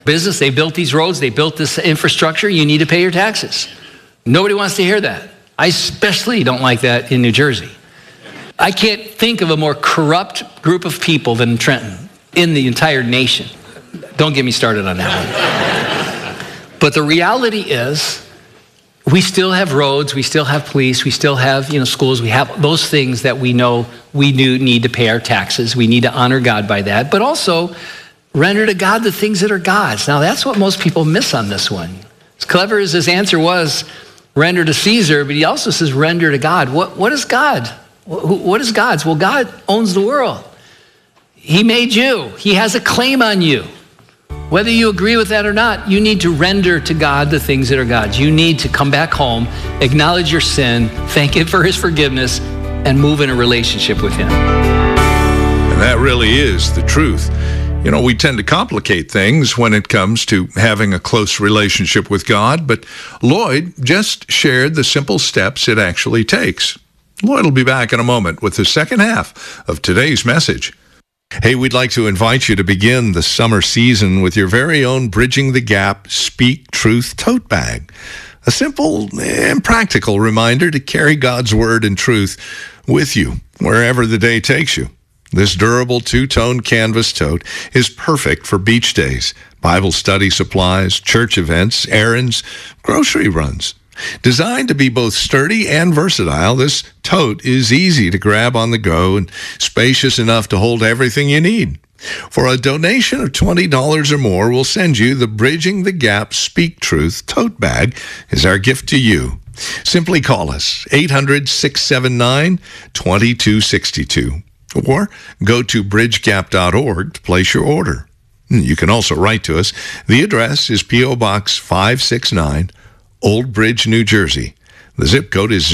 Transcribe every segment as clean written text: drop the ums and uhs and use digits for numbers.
business, they built these roads, they built this infrastructure, you need to pay your taxes. Nobody wants to hear that. I especially don't like that in New Jersey. I can't think of a more corrupt group of people than Trenton in the entire nation. Don't get me started on that one. But the reality is, we still have roads, we still have police, we still have schools, we have those things that we know we do need to pay our taxes. We need to honor God by that, but also render to God the things that are God's. Now that's what most people miss on this one. As clever as his answer was, render to Caesar, but he also says render to God. What is God? What is God's? Well, God owns the world. He made you. He has a claim on you. Whether you agree with that or not, you need to render to God the things that are God's. You need to come back home, acknowledge your sin, thank Him for His forgiveness, and move in a relationship with Him. And that really is the truth. We tend to complicate things when it comes to having a close relationship with God, but Lloyd just shared the simple steps it actually takes. Lloyd will be back in a moment with the second half of today's message. Hey, we'd like to invite you to begin the summer season with your very own Bridging the Gap Speak Truth tote bag. A simple and practical reminder to carry God's word and truth with you wherever the day takes you. This durable two-tone canvas tote is perfect for beach days, Bible study supplies, church events, errands, grocery runs. Designed to be both sturdy and versatile, this tote is easy to grab on the go and spacious enough to hold everything you need. For a donation of $20 or more, we'll send you the Bridging the Gap Speak Truth tote bag as our gift to you. Simply call us, 800-679-2262. Or go to bridgegap.org to place your order. You can also write to us. The address is P.O. Box 569, Old Bridge, New Jersey. The zip code is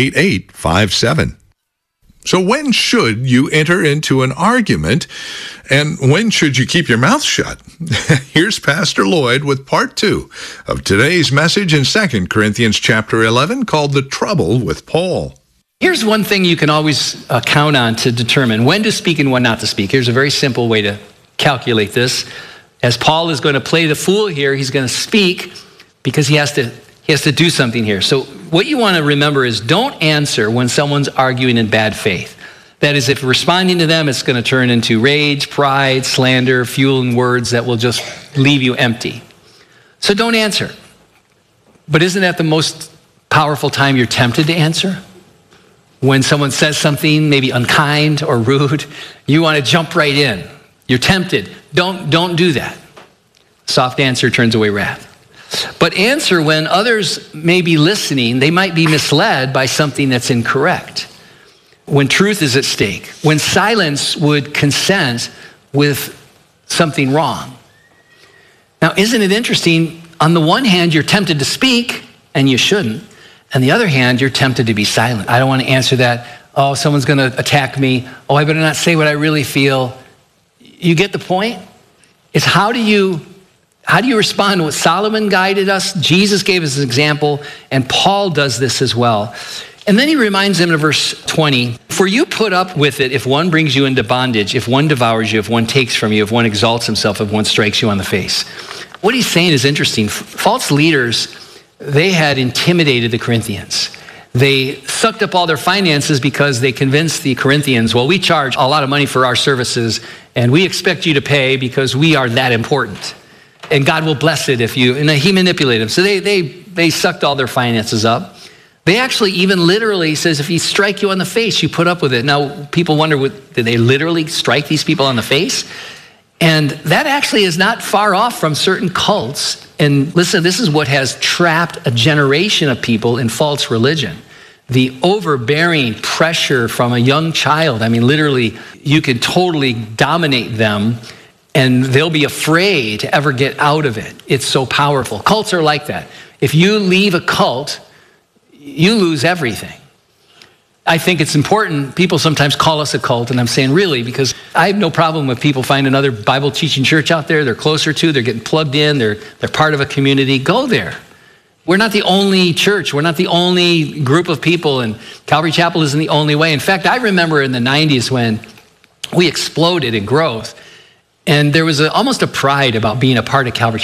08857. So when should you enter into an argument, and when should you keep your mouth shut? Here's Pastor Lloyd with part 2 of today's message in 2 Corinthians chapter 11 called The Trouble with Paul. Here's one thing you can always count on to determine when to speak and when not to speak. Here's a very simple way to calculate this. As Paul is going to play the fool here, he's going to speak because he has to do something here. So what you want to remember is don't answer when someone's arguing in bad faith. That is, if responding to them, it's going to turn into rage, pride, slander, fueling words that will just leave you empty. So don't answer. But isn't that the most powerful time you're tempted to answer? When someone says something maybe unkind or rude, you want to jump right in. You're tempted. Don't do that. Soft answer turns away wrath. But answer when others may be listening. They might be misled by something that's incorrect. When truth is at stake. When silence would consent with something wrong. Now, isn't it interesting? On the one hand, you're tempted to speak, and you shouldn't. On the other hand, you're tempted to be silent. I don't want to answer that. Oh, someone's going to attack me. Oh, I better not say what I really feel. You get the point? It's how do you respond? What Solomon guided us, Jesus gave us an example, and Paul does this as well. And then he reminds them in verse 20, for you put up with it if one brings you into bondage, if one devours you, if one takes from you, if one exalts himself, if one strikes you on the face. What he's saying is interesting. False leaders, they had intimidated the Corinthians. They sucked up all their finances because they convinced the Corinthians, well, we charge a lot of money for our services, and we expect you to pay because we are that important. And God will bless it if you, and he manipulated them. So they sucked all their finances up. They actually even literally says, if he strike you on the face, you put up with it. Now, people wonder, did they literally strike these people on the face? And that actually is not far off from certain cults. And listen, this is what has trapped a generation of people in false religion. The overbearing pressure from a young child. I mean, literally, you can totally dominate them and they'll be afraid to ever get out of it. It's so powerful. Cults are like that. If you leave a cult, you lose everything. I think it's important. People sometimes call us a cult, and I'm saying really, because I have no problem with people find another Bible teaching church out there they're closer to, they're getting plugged in, they're part of a community. Go there. We're not the only church. We're not the only group of people, and Calvary Chapel isn't the only way. In fact, I remember in the 90s when we exploded in growth, And there was almost a pride about being a part of Calvary